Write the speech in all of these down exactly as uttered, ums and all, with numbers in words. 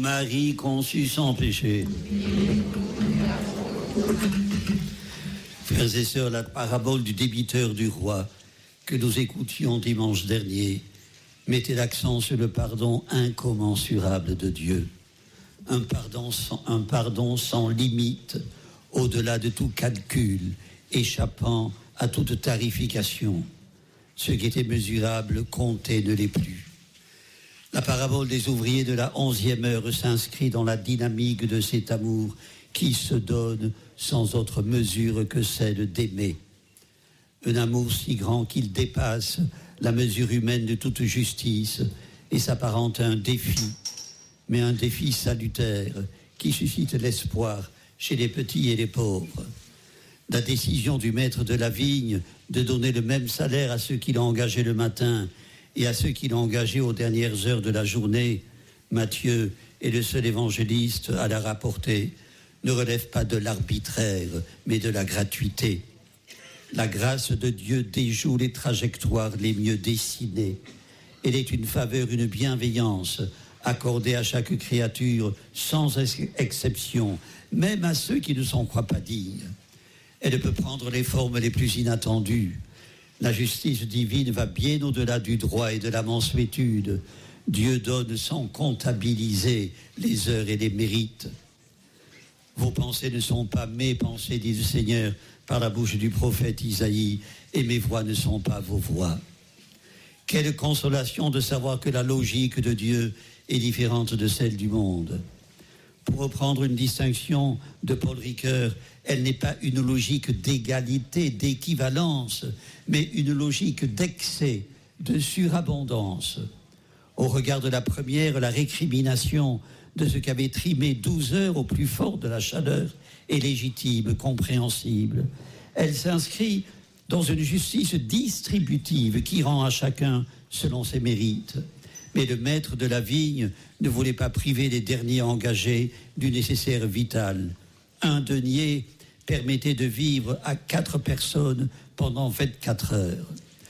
Marie conçue sans péché. Frères et sœurs, la parabole du débiteur du roi que nous écoutions dimanche dernier mettait l'accent sur le pardon incommensurable de Dieu. Un pardon sans, un pardon sans limite, au-delà de tout calcul, échappant à toute tarification. Ce qui était mesurable, compté ne l'est plus. La parabole des ouvriers de la onzième heure s'inscrit dans la dynamique de cet amour qui se donne sans autre mesure que celle d'aimer. Un amour si grand qu'il dépasse la mesure humaine de toute justice et s'apparente à un défi, mais un défi salutaire qui suscite l'espoir chez les petits et les pauvres. La décision du maître de la vigne de donner le même salaire à ceux qui l'ont engagé le matin et à ceux qui l'ont engagé aux dernières heures de la journée, Matthieu est le seul évangéliste à la rapporter, ne relève pas de l'arbitraire, mais de la gratuité. La grâce de Dieu déjoue les trajectoires les mieux dessinées. Elle est une faveur, une bienveillance accordée à chaque créature sans exception, même à ceux qui ne s'en croient pas dignes. Elle peut prendre les formes les plus inattendues. La justice divine va bien au-delà du droit et de la mansuétude. Dieu donne sans comptabiliser les heures et les mérites. Vos pensées ne sont pas mes pensées, dit le Seigneur par la bouche du prophète Isaïe, et mes voix ne sont pas vos voix. Quelle consolation de savoir que la logique de Dieu est différente de celle du monde. Pour reprendre une distinction de Paul Ricoeur, elle n'est pas une logique d'égalité, d'équivalence, mais une logique d'excès, de surabondance. Au regard de la première, la récrimination de ce qu'avait trimé douze heures au plus fort de la chaleur est légitime, compréhensible. Elle s'inscrit dans une justice distributive qui rend à chacun selon ses mérites. Mais le maître de la vigne ne voulait pas priver les derniers engagés du nécessaire vital. Un denier permettait de vivre à quatre personnes pendant vingt-quatre heures.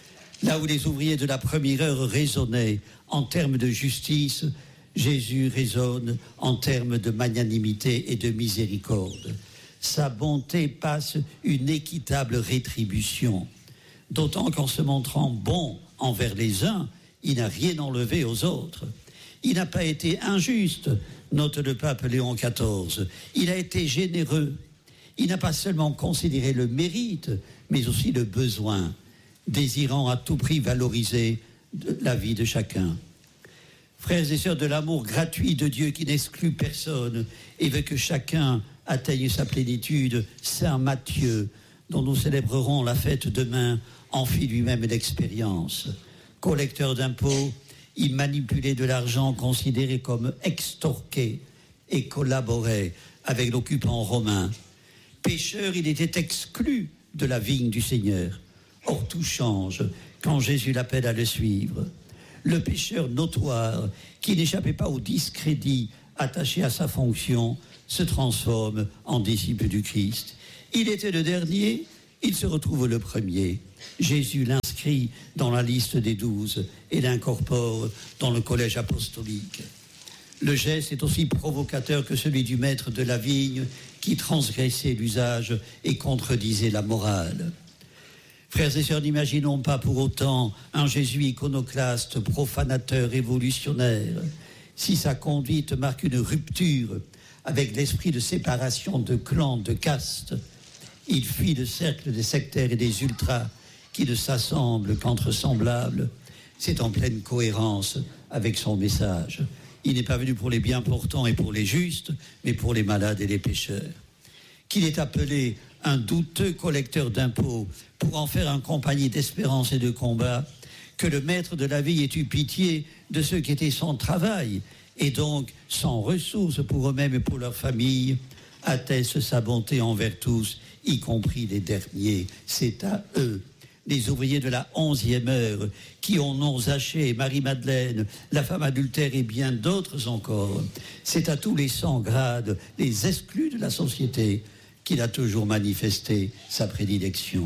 Là où les ouvriers de la première heure raisonnaient en termes de justice, Jésus raisonne en termes de magnanimité et de miséricorde. Sa bonté passe une équitable rétribution, d'autant qu'en se montrant bon envers les uns, il n'a rien enlevé aux autres. Il n'a pas été injuste, note le pape Léon quatorze. Il a été généreux. Il n'a pas seulement considéré le mérite, mais aussi le besoin, désirant à tout prix valoriser la vie de chacun. Frères et sœurs, de l'amour gratuit de Dieu qui n'exclut personne et veut que chacun atteigne sa plénitude, Saint Matthieu, dont nous célébrerons la fête demain, en fit lui-même l'expérience. Collecteur d'impôts, il manipulait de l'argent considéré comme extorqué et collaborait avec l'occupant romain. Pécheur, il était exclu de la vigne du Seigneur. Or, tout change quand Jésus l'appelle à le suivre. Le pécheur notoire, qui n'échappait pas au discrédit attaché à sa fonction, se transforme en disciple du Christ. Il était le dernier, il se retrouve le premier. Jésus l'inscrit dans la liste des douze et l'incorpore dans le collège apostolique. Le geste est aussi provocateur que celui du maître de la vigne qui transgressait l'usage et contredisait la morale. Frères et sœurs, n'imaginons pas pour autant un Jésus iconoclaste, profanateur, révolutionnaire. Si sa conduite marque une rupture avec l'esprit de séparation de clans, de castes, il fuit le cercle des sectaires et des ultras qui ne s'assemblent qu'entre semblables. C'est en pleine cohérence avec son message. Il n'est pas venu pour les bien portants et pour les justes, mais pour les malades et les pécheurs. Qu'il est appelé un douteux collecteur d'impôts pour en faire un compagnie d'espérance et de combat, que le maître de la vie ait eu pitié de ceux qui étaient sans travail et donc sans ressources pour eux-mêmes et pour leur famille, atteste sa bonté envers tous, y compris les derniers. C'est à eux, les ouvriers de la onzième heure, qui ont non Zachée, Marie-Madeleine, la femme adultère et bien d'autres encore. C'est à tous les cent grades, les exclus de la société, qu'il a toujours manifesté sa prédilection.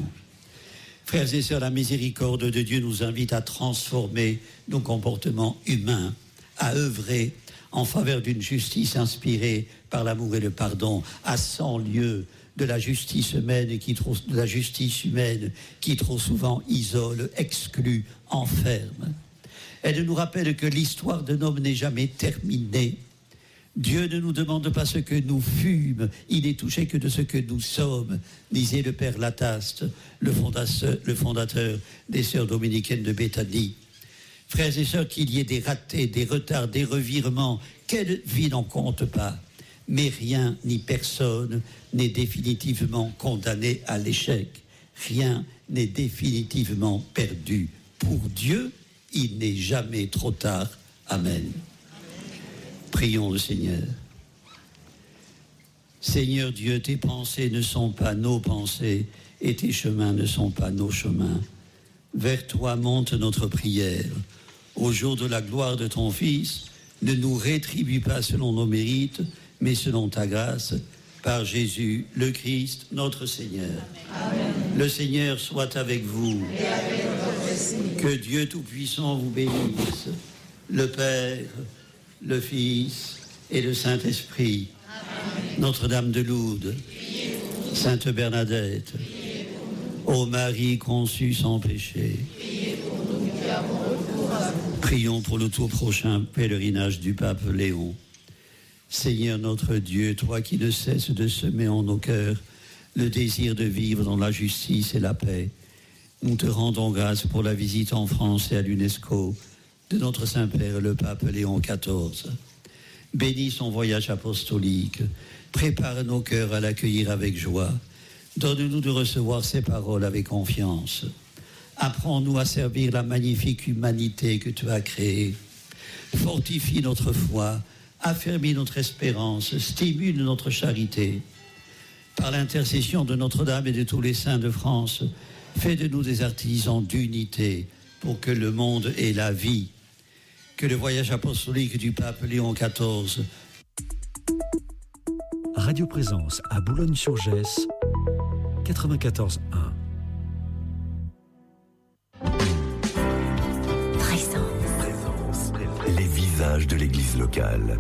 Frères et sœurs, la miséricorde de Dieu nous invite à transformer nos comportements humains, à œuvrer en faveur d'une justice inspirée par l'amour et le pardon, à cent lieues de la justice humaine qui trop, de la justice humaine qui trop souvent isole, exclut, enferme. Elle nous rappelle que l'histoire d'un homme n'est jamais terminée. Dieu ne nous demande pas ce que nous fûmes, il n'est touché que de ce que nous sommes, disait le Père Lataste, le fondateur, le fondateur des Sœurs dominicaines de Béthanie. Frères et sœurs, qu'il y ait des ratés, des retards, des revirements, quelle vie n'en compte pas. Mais rien ni personne n'est définitivement condamné à l'échec. Rien n'est définitivement perdu. Pour Dieu, il n'est jamais trop tard. Amen. Prions le Seigneur. Seigneur Dieu, tes pensées ne sont pas nos pensées et tes chemins ne sont pas nos chemins. Vers toi monte notre prière. Au jour de la gloire de ton Fils, ne nous rétribue pas selon nos mérites, mais selon ta grâce, par Jésus le Christ, notre Seigneur. Amen. Le Seigneur soit avec vous. Et avec votre esprit. Que Dieu Tout-Puissant vous bénisse, le Père, le Fils et le Saint-Esprit. Amen. Notre-Dame de Lourdes, Sainte Bernadette, ô Marie conçue sans péché, prions pour le tout prochain pèlerinage du pape Léon. Seigneur notre Dieu, toi qui ne cesses de semer en nos cœurs le désir de vivre dans la justice et la paix, nous te rendons grâce pour la visite en France et à l'UNESCO de notre Saint-Père le pape Léon quatorze. Bénis son voyage apostolique, prépare nos cœurs à l'accueillir avec joie, donne-nous de recevoir ses paroles avec confiance. Apprends-nous à servir la magnifique humanité que tu as créée. Fortifie notre foi, affermis notre espérance, stimule notre charité. Par l'intercession de Notre-Dame et de tous les saints de France, fais de nous des artisans d'unité pour que le monde ait la vie. Que le voyage apostolique du pape Léon quatorze. Radio Présence à Boulogne-sur-Gesse, quatre-vingt-quatorze un. Présence. Les visages de l'église locale.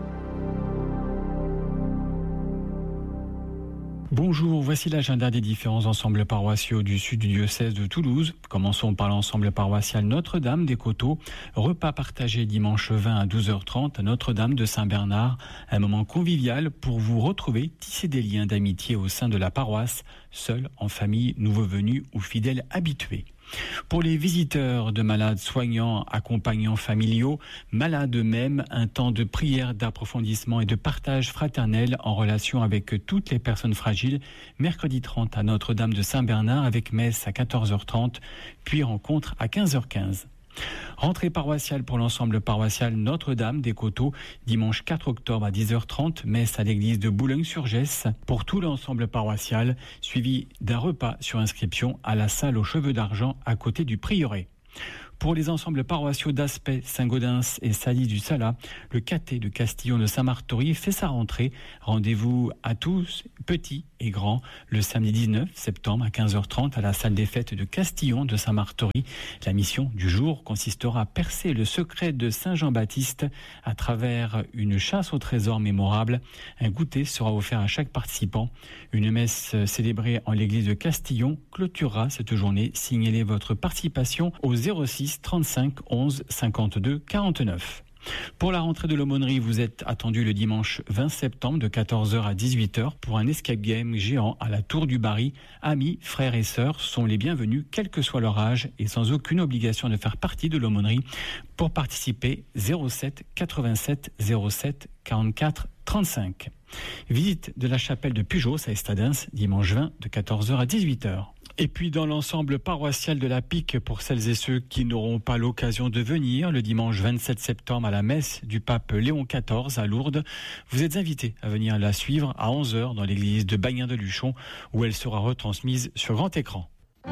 Bonjour, voici l'agenda des différents ensembles paroissiaux du sud du diocèse de Toulouse. Commençons par l'ensemble paroissial Notre-Dame des Coteaux. Repas partagé dimanche vingt à douze heures trente à Notre-Dame de Saint-Bernard. Un moment convivial pour vous retrouver, tisser des liens d'amitié au sein de la paroisse, seul, en famille, nouveaux venus ou fidèles habitués. Pour les visiteurs de malades, soignants, accompagnants familiaux, malades eux-mêmes, un temps de prière, d'approfondissement et de partage fraternel en relation avec toutes les personnes fragiles, mercredi trente à Notre-Dame de Saint-Bernard avec messe à quatorze heures trente, puis rencontre à quinze heures quinze. Rentrée paroissiale pour l'ensemble paroissial Notre-Dame des Coteaux, dimanche quatre octobre à dix heures trente, messe à l'église de Boulogne-sur-Gesse pour tout l'ensemble paroissial, suivi d'un repas sur inscription à la salle aux cheveux d'argent à côté du prieuré. Pour les ensembles paroissiaux d'Aspet, Saint-Gaudens et Saly du Salat, le caté de Castillon de Saint-Martory fait sa rentrée. Rendez-vous à tous, petits et grands, le samedi dix-neuf septembre à quinze heures trente à la salle des fêtes de Castillon de Saint-Martory. La mission du jour consistera à percer le secret de Saint Jean-Baptiste à travers une chasse au trésor mémorable. Un goûter sera offert à chaque participant. Une messe célébrée en l'église de Castillon clôturera cette journée. Signalez votre participation au zéro six trente-cinq onze cinquante-deux quarante-neuf. Pour la rentrée de l'aumônerie, vous êtes attendu le dimanche vingt septembre de quatorze heures à dix-huit heures pour un escape game géant à la Tour du Barry. Amis, frères et sœurs sont les bienvenus, quel que soit leur âge et sans aucune obligation de faire partie de l'aumônerie. Pour participer, zéro sept quatre-vingt-sept zéro sept quarante-quatre trente-cinq. Visite de la chapelle de Pujos à Estadens, dimanche vingt de quatorze heures à dix-huit heures. Et puis dans l'ensemble paroissial de la Pique, pour celles et ceux qui n'auront pas l'occasion de venir, le dimanche vingt-sept septembre à la messe du pape Léon quatorze à Lourdes, vous êtes invités à venir la suivre à onze heures dans l'église de Bagnin-de-Luchon, où elle sera retransmise sur grand écran.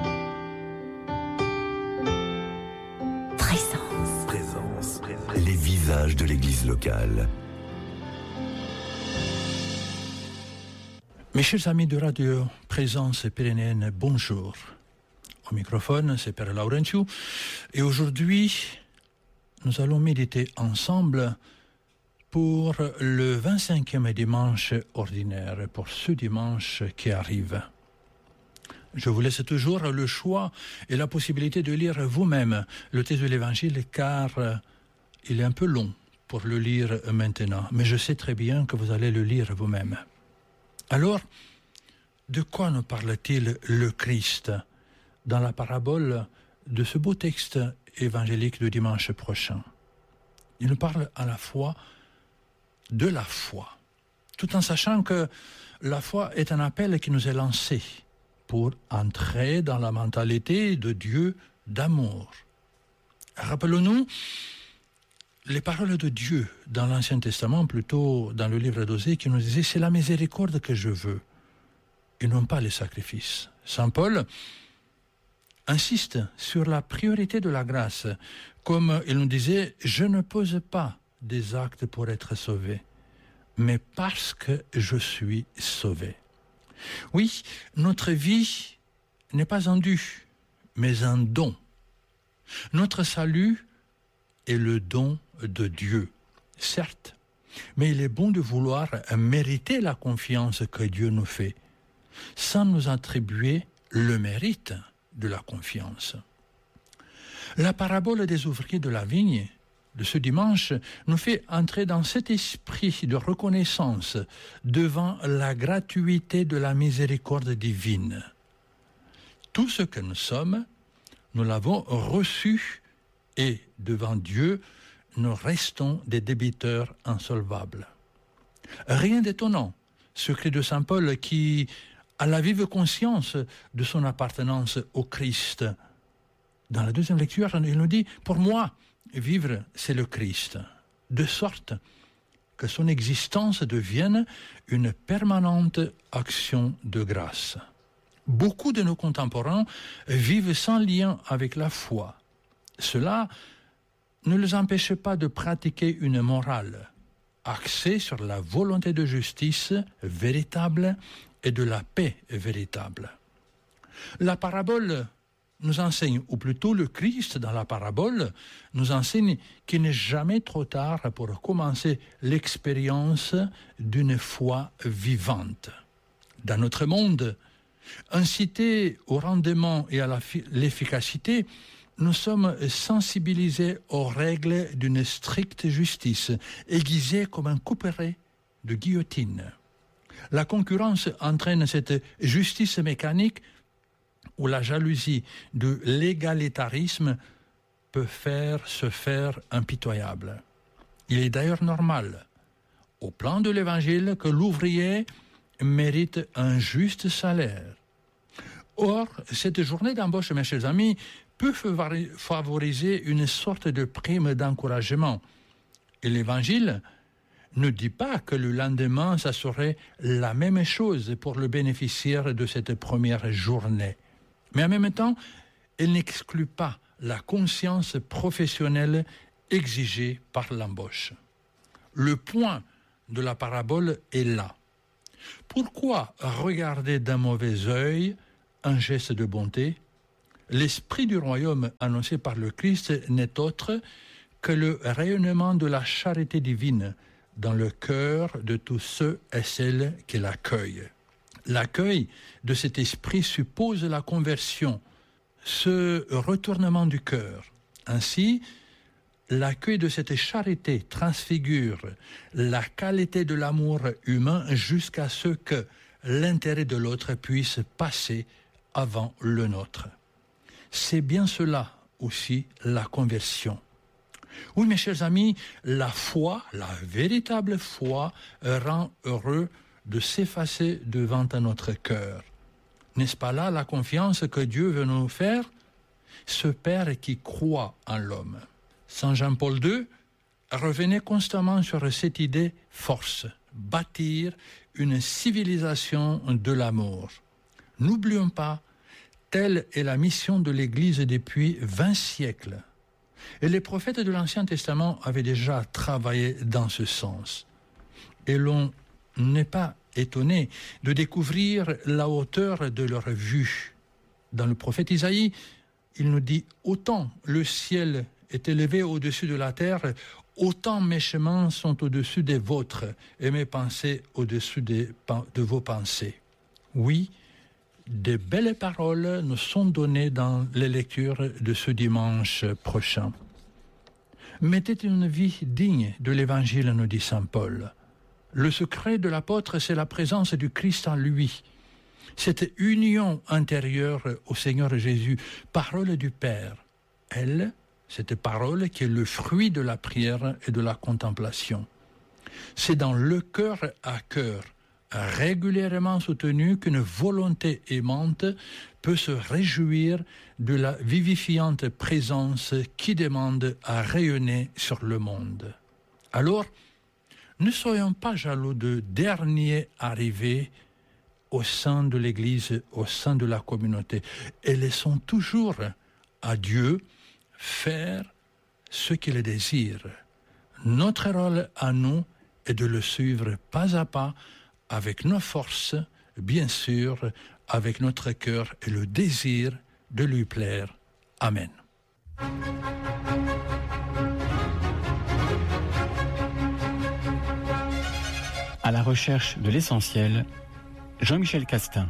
Présence. Présence. Les visages de l'église locale. Mes chers amis de Radio Présence Pyrénéenne, bonjour. Au microphone, c'est Père Laurentiu. Et aujourd'hui, nous allons méditer ensemble pour le vingt-cinquième dimanche ordinaire, pour ce dimanche qui arrive. Je vous laisse toujours le choix et la possibilité de lire vous-même le texte de l'Évangile, car il est un peu long pour le lire maintenant, mais je sais très bien que vous allez le lire vous-même. Alors, de quoi nous parle-t-il le Christ dans la parabole de ce beau texte évangélique de dimanche prochain? Il nous parle à la fois de la foi, tout en sachant que la foi est un appel qui nous est lancé pour entrer dans la mentalité de Dieu d'amour. Rappelons-nous les paroles de Dieu dans l'Ancien Testament, plutôt dans le livre d'Osée, qui nous disait « c'est la miséricorde que je veux, et non pas les sacrifices ». Saint Paul insiste sur la priorité de la grâce, comme il nous disait « je ne pose pas des actes pour être sauvé, mais parce que je suis sauvé ». Oui, notre vie n'est pas un dû, mais un don. Notre salut est le don de Dieu, certes, mais il est bon de vouloir mériter la confiance que Dieu nous fait, sans nous attribuer le mérite de la confiance. La parabole des ouvriers de la vigne de ce dimanche nous fait entrer dans cet esprit de reconnaissance devant la gratuité de la miséricorde divine. Tout ce que nous sommes, nous l'avons reçu et devant Dieu, nous restons des débiteurs insolvables. Rien d'étonnant, ce cri de Saint Paul qui a la vive conscience de son appartenance au Christ. Dans la deuxième lecture, il nous dit « Pour moi, vivre, c'est le Christ », de sorte que son existence devienne une permanente action de grâce. Beaucoup de nos contemporains vivent sans lien avec la foi. Cela ne les empêche pas de pratiquer une morale axée sur la volonté de justice véritable et de la paix véritable. La parabole nous enseigne, ou plutôt le Christ dans la parabole, nous enseigne qu'il n'est jamais trop tard pour commencer l'expérience d'une foi vivante. Dans notre monde, incités au rendement et à l'efficacité, nous sommes sensibilisés aux règles d'une stricte justice, aiguisées comme un couperet de guillotine. La concurrence entraîne cette justice mécanique où la jalousie de l'égalitarisme peut faire se faire impitoyable. Il est d'ailleurs normal, au plan de l'Évangile, que l'ouvrier mérite un juste salaire. Or, cette journée d'embauche, mes chers amis, peut favoriser une sorte de prime d'encouragement. Et l'Évangile ne dit pas que le lendemain, ça serait la même chose pour le bénéficiaire de cette première journée. Mais en même temps, elle n'exclut pas la conscience professionnelle exigée par l'embauche. Le point de la parabole est là. Pourquoi regarder d'un mauvais œil un geste de bonté? L'esprit du royaume annoncé par le Christ n'est autre que le rayonnement de la charité divine dans le cœur de tous ceux et celles qui l'accueillent. L'accueil de cet esprit suppose la conversion, ce retournement du cœur. Ainsi, l'accueil de cette charité transfigure la qualité de l'amour humain jusqu'à ce que l'intérêt de l'autre puisse passer avant le nôtre. C'est bien cela aussi la conversion. Oui, mes chers amis, la foi, la véritable foi, rend heureux de s'effacer devant notre cœur. N'est-ce pas là la confiance que Dieu veut nous faire? Ce Père qui croit en l'homme. Saint Jean-Paul deux revenait constamment sur cette idée force, bâtir une civilisation de l'amour. N'oublions pas, telle est la mission de l'Église depuis vingt siècles. Et les prophètes de l'Ancien Testament avaient déjà travaillé dans ce sens. Et l'on n'est pas étonné de découvrir la hauteur de leur vue. Dans le prophète Isaïe, il nous dit « Autant le ciel est élevé au-dessus de la terre, Autant mes chemins sont au-dessus des vôtres et mes pensées au-dessus des, de vos pensées. Oui, de belles paroles nous sont données dans les lectures de ce dimanche prochain. Mettez une vie digne de l'Évangile, nous dit saint Paul. Le secret de l'apôtre, c'est la présence du Christ en lui. Cette union intérieure au Seigneur Jésus, parole du Père. Elle, cette parole qui est le fruit de la prière et de la contemplation. C'est dans le cœur à cœur, régulièrement soutenu, qu'une volonté aimante peut se réjouir de la vivifiante présence qui demande à rayonner sur le monde. Alors, ne soyons pas jaloux de derniers arrivés au sein de l'Église, au sein de la communauté, et laissons toujours à Dieu faire ce qu'il désire. Notre rôle à nous est de le suivre pas à pas, avec nos forces, bien sûr, avec notre cœur et le désir de lui plaire. Amen. À la recherche de l'essentiel, Jean-Michel Castin.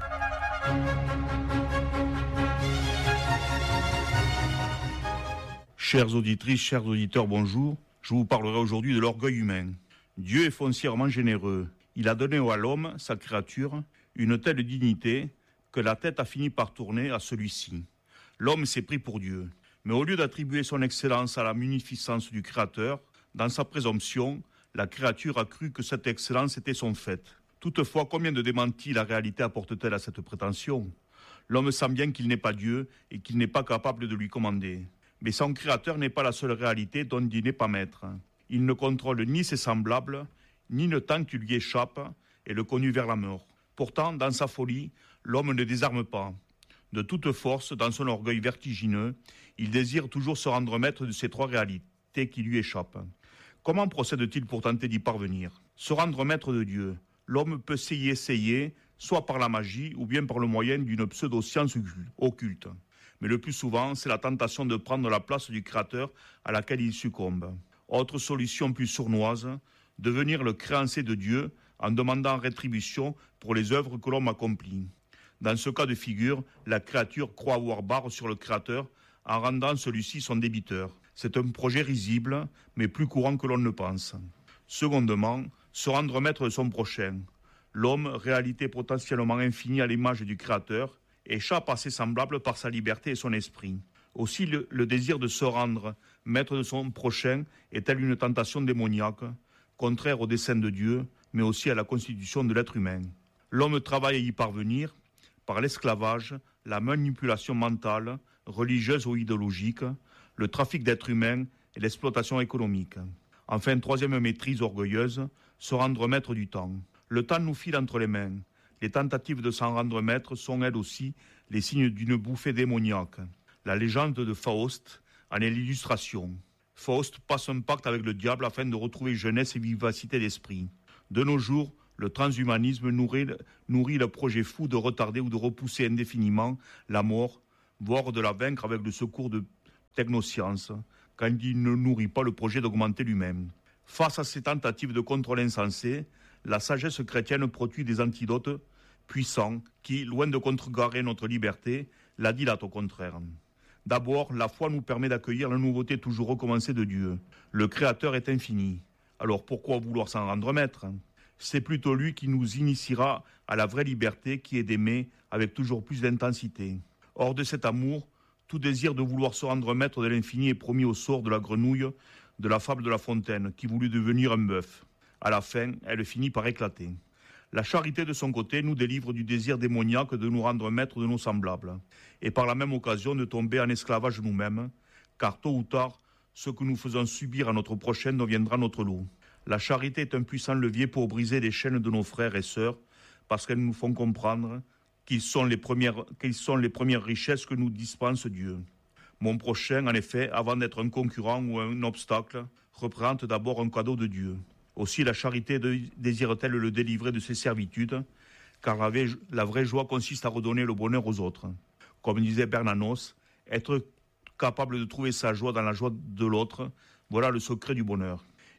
Chères auditrices, chers auditeurs, bonjour. Je vous parlerai aujourd'hui de l'orgueil humain. Dieu est foncièrement généreux. Il a donné à l'homme, sa créature, une telle dignité que la tête a fini par tourner à celui-ci. L'homme s'est pris pour Dieu. Mais au lieu d'attribuer son excellence à la munificence du Créateur, dans sa présomption, la créature a cru que cette excellence était son fait. Toutefois, combien de démentis la réalité apporte-t-elle à cette prétention ? L'homme sent bien qu'il n'est pas Dieu et qu'il n'est pas capable de lui commander. Mais son Créateur n'est pas la seule réalité dont il n'est pas maître. Il ne contrôle ni ses semblables, ni le temps qui lui échappe et le conduit vers la mort. Pourtant, dans sa folie, l'homme ne désarme pas. De toute force, dans son orgueil vertigineux, il désire toujours se rendre maître de ces trois réalités qui lui échappent. Comment procède-t-il pour tenter d'y parvenir ? Se rendre maître de Dieu. L'homme peut s'y essayer, soit par la magie ou bien par le moyen d'une pseudo-science occulte. Mais le plus souvent, c'est la tentation de prendre la place du Créateur à laquelle il succombe. Autre solution plus sournoise, devenir le créancier de Dieu en demandant rétribution pour les œuvres que l'homme accomplit. Dans ce cas de figure, la créature croit avoir barre sur le Créateur en rendant celui-ci son débiteur. C'est un projet risible, mais plus courant que l'on ne pense. Secondement, se rendre maître de son prochain. L'homme, réalité potentiellement infinie à l'image du Créateur, échappe à ses semblables par sa liberté et son esprit. Aussi, le, le désir de se rendre maître de son prochain est-elle une tentation démoniaque, contraire au dessein de Dieu, mais aussi à la constitution de l'être humain. L'homme travaille à y parvenir par l'esclavage, la manipulation mentale, religieuse ou idéologique, le trafic d'êtres humains et l'exploitation économique. Enfin, troisième maîtrise orgueilleuse, se rendre maître du temps. Le temps nous file entre les mains. Les tentatives de s'en rendre maître sont elles aussi les signes d'une bouffée démoniaque. La légende de Faust en est l'illustration. Faust passe un pacte avec le diable afin de retrouver jeunesse et vivacité d'esprit. De nos jours, le transhumanisme nourrit, nourrit le projet fou de retarder ou de repousser indéfiniment la mort, voire de la vaincre avec le secours de technosciences, quand il ne nourrit pas le projet d'augmenter lui-même. Face à ces tentatives de contrôle insensé, la sagesse chrétienne produit des antidotes puissants qui, loin de contrecarrer notre liberté, la dilatent au contraire. D'abord, la foi nous permet d'accueillir la nouveauté toujours recommencée de Dieu. Le Créateur est infini. Alors pourquoi vouloir s'en rendre maître ? C'est plutôt lui qui nous initiera à la vraie liberté qui est d'aimer avec toujours plus d'intensité. Hors de cet amour, tout désir de vouloir se rendre maître de l'infini est promis au sort de la grenouille de la fable de La Fontaine, qui voulut devenir un bœuf. À la fin, elle finit par éclater. La charité, de son côté, nous délivre du désir démoniaque de nous rendre maîtres de nos semblables, et par la même occasion de tomber en esclavage nous-mêmes, car tôt ou tard, ce que nous faisons subir à notre prochain deviendra notre lot. La charité est un puissant levier pour briser les chaînes de nos frères et sœurs, parce qu'elles nous font comprendre qu'ils sont les premières, qu'ils sont les premières richesses que nous dispense Dieu. Mon prochain, en effet, avant d'être un concurrent ou un obstacle, représente d'abord un cadeau de Dieu. Aussi la charité désire-t-elle le délivrer de ses servitudes, car la, la vraie joie consiste à redonner le bonheur aux autres. Comme disait Bernanos, être capable de trouver sa joie dans la joie de l'autre, voilà le secret du bonheur.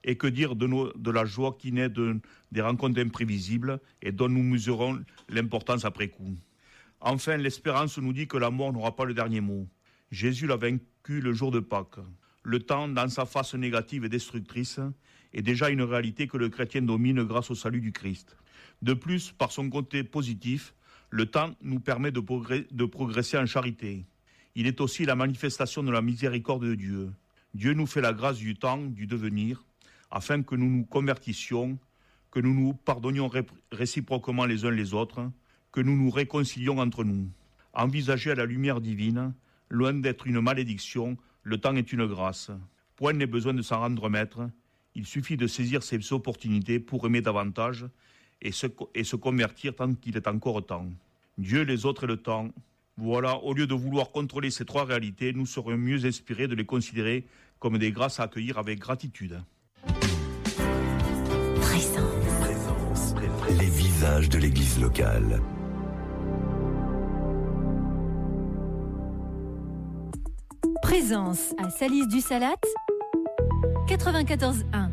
Et que dire de, nos, de la joie qui naît de, des rencontres imprévisibles et dont nous mesurons l'importance après coup. Enfin, l'espérance nous dit que la mort n'aura pas le dernier mot. Jésus l'a vaincu le jour de Pâques. Le temps, dans sa face négative et destructrice, est déjà une réalité que le chrétien domine grâce au salut du Christ. De plus, par son côté positif, le temps nous permet de, progr- de progresser en charité. Il est aussi la manifestation de la miséricorde de Dieu. Dieu nous fait la grâce du temps, du devenir, afin que nous nous convertissions, que nous nous pardonnions ré- réciproquement les uns les autres, que nous nous réconcilions entre nous. Envisagé à la lumière divine, loin d'être une malédiction, le temps est une grâce. Point n'est besoin de s'en rendre maître. Il suffit de saisir ces opportunités pour aimer davantage et se, et se convertir tant qu'il est encore temps. Dieu, les autres et le temps. Voilà, au lieu de vouloir contrôler ces trois réalités, nous serions mieux inspirés de les considérer comme des grâces à accueillir avec gratitude. Présence. Présence. Les visages de l'église locale. Présence à Salis du Salat, quatre-vingt-quatorze un.